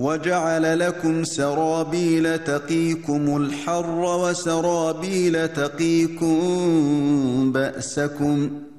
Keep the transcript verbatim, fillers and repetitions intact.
وَجَعَلَ لَكُمْ سَرَابِيلَ تَقِيكُمُ الْحَرَّ وَسَرَابِيلَ تَقِيكُم بَأْسَكُمْ